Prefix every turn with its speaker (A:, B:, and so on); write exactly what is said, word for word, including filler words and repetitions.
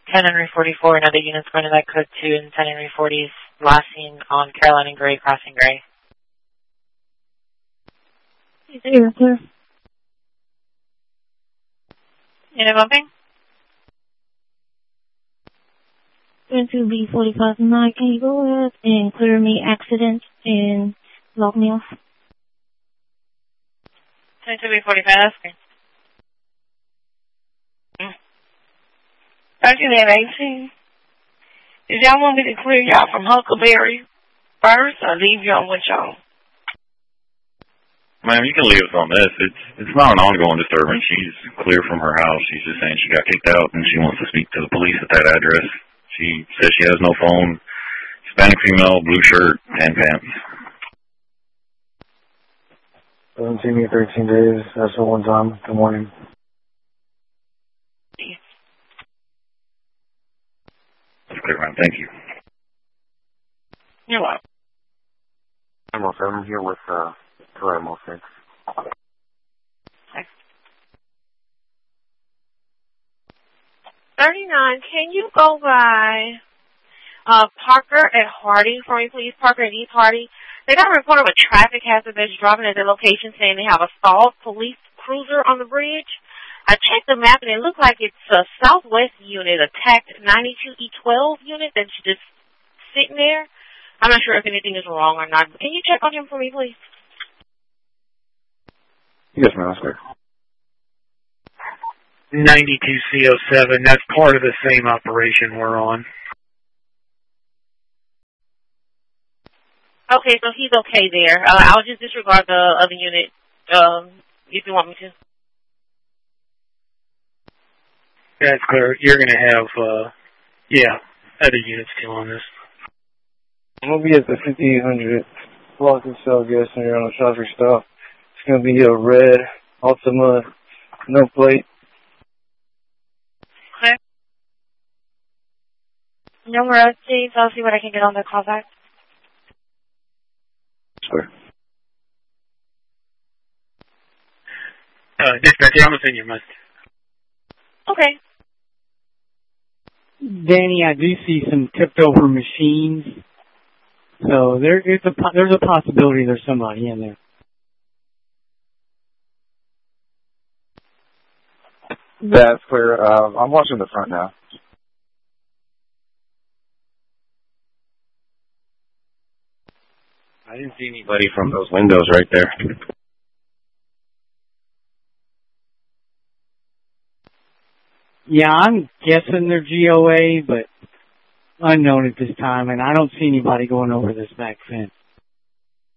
A: ten Henry forty-four, another unit's going to that code two in ten Henry forties, last seen on Carolina and Gray, crossing Gray.
B: Clear, clear.
A: Unit bumping?
B: twenty-two B forty-five nine, can you go ahead and clear me accident and log me off?
A: twenty-two B forty-five, that's great.
C: thirty-nine eighteen. Did y'all want me to clear y'all from Huckleberry first or leave y'all with y'all?
D: Ma'am, you can leave us on this. It's it's not an ongoing disturbance. She's clear from her house. She's just saying she got kicked out and she wants to speak to the police at that address. She says she has no phone. Hispanic female, blue shirt, tan pants.
E: seventeen, thirteen days. That's the one time. Good morning.
D: That's clear, ma'am. Thank you.
C: You're welcome.
E: I'm on seven here with uh, Palermo six.
A: thirty-nine, can you go by uh, Parker at Hardy for me, please? Parker and East Hardy. They got a report of a traffic hazard that's driving at their location saying they have a stalled police cruiser on the bridge. I checked the map and it looked like it's a Southwest unit attacked ninety-two E twelve unit that's just sitting there. I'm not sure if anything is wrong or not. Can you check on him for me, please?
E: Yes, ma'am. That's clear.
F: ninety-two C oh seven, that's part of the same operation we're on.
A: Okay, so he's okay there. Uh, I'll just disregard the other unit um, if you want me to.
F: That's clear. You're going to have, uh, yeah, other units too on this.
E: I'm going to be at the fifty-eight hundred block of cell gas center on the traffic stop. It's going to be a red Altima, no plate.
A: Okay. No more updates. I'll see what I can get on the call back.
E: Sure.
F: Uh, dispatcher, I'm going to send you a message.
A: Okay.
G: Danny, I do see some tipped over machines. So there is a, there's a possibility there's somebody in there.
E: That's clear. Uh, I'm watching the front now. I didn't see anybody from those windows right there.
G: Yeah, I'm guessing they're G O A, but unknown at this time, and I don't see anybody going over this back fence.